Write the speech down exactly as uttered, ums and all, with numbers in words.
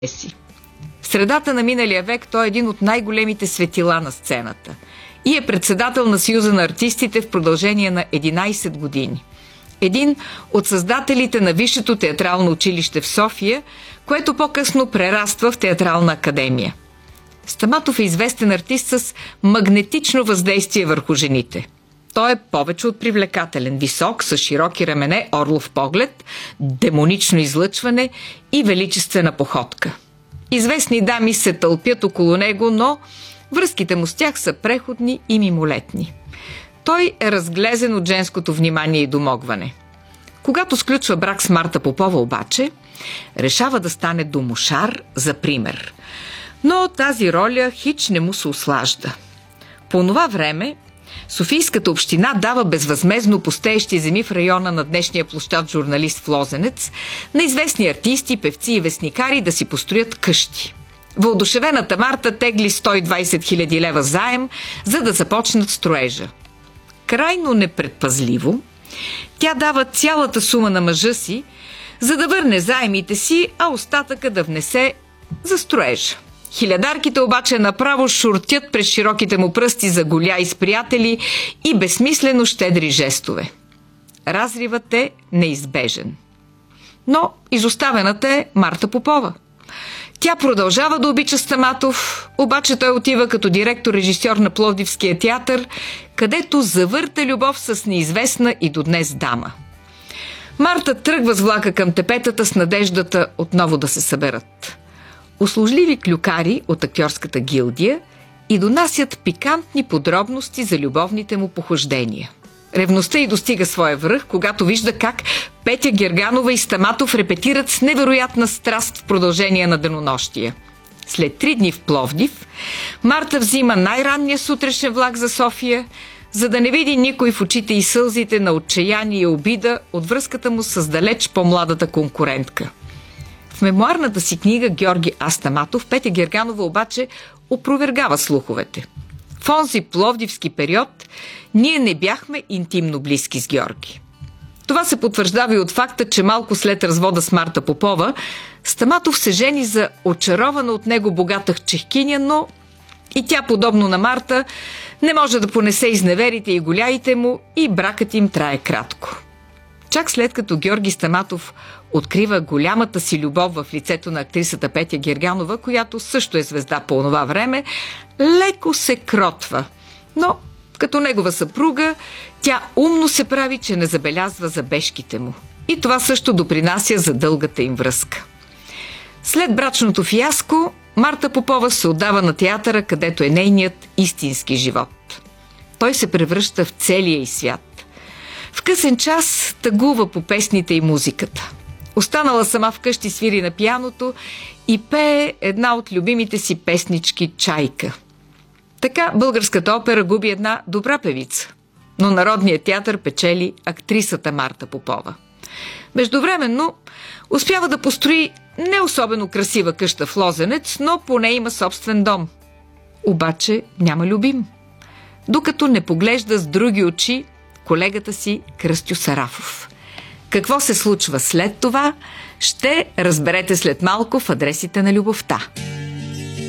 си. В средата на миналия век той е един от най-големите светила на сцената и е председател на Съюза на артистите в продължение на единайсет години. Един от създателите на Висшето театрално училище в София, което по-късно прераства в Театрална академия. Стаматов е известен артист с магнетично въздействие върху жените. Той е повече от привлекателен, висок, с широки рамене, орлов поглед, демонично излъчване и величествена походка. Известни дами се тълпят около него, но връзките му с тях са преходни и мимолетни. Той е разглезен от женското внимание и домогване. Когато сключва брак с Марта Попова обаче, решава да стане домошар за пример. Но тази роля хич не му се услажда. По това време Софийската община дава безвъзмездно пустеещи земи в района на днешния площад Журналист в Лозенец на известни артисти, певци и вестникари да си построят къщи. Въодушевената Марта тегли сто и двайсет хиляди лева заем, за да започнат строежа. Крайно непредпазливо, тя дава цялата сума на мъжа си, за да върне заемите си, а остатъка да внесе за строежа. Хилядарките обаче направо шуртят през широките му пръсти за голяй с приятели и безсмислено щедри жестове. Разривът е неизбежен. Но изоставената е Марта Попова. Тя продължава да обича Стаматов, обаче той отива като директор-режисьор на Пловдивския театър, където завърта любов с неизвестна и до днес дама. Марта тръгва с влака към тепетата с надеждата отново да се съберат. Услужливи клюкари от актьорската гилдия и донасят пикантни подробности за любовните му похождения. Ревността й достига своя връх, когато вижда как Петя Герганова и Стаматов репетират с невероятна страст в продължение на денонощия. След три дни в Пловдив, Марта взима най-ранния сутрешен влак за София, за да не види никой в очите и сълзите на отчаяние и обида от връзката му с далеч по-младата конкурентка. В мемуарната си книга Георги А. Стаматов Петя Герганова обаче опровергава слуховете. В онзи пловдивски период ние не бяхме интимно близки с Георги. Това се потвърждава и от факта, че малко след развода с Марта Попова, Стаматов се жени за очарована от него богата чехкиня, но и тя, подобно на Марта, не може да понесе изневерите и голяите му и бракът им трае кратко. Чак след като Георги Стаматов открива голямата си любов в лицето на актрисата Петя Герганова, която също е звезда по онова време, леко се кротва. Но като негова съпруга, тя умно се прави, че не забелязва забежките му. И това също допринася за дългата им връзка. След брачното фиаско, Марта Попова се отдава на театъра, където е нейният истински живот. Той се превръща в целия й свят. В късен час тъгува по песните и музиката. Останала сама вкъщи свири на пианото и пее една от любимите си песнички «Чайка». Така българската опера губи една добра певица, но Народният театър печели актрисата Марта Попова. Междувременно успява да построи не особено красива къща в Лозенец, но поне има собствен дом. Обаче няма любим, докато не поглежда с други очи колегата си Кръстю Сарафов. Какво се случва след това, ще разберете след малко в Адресите на любовта.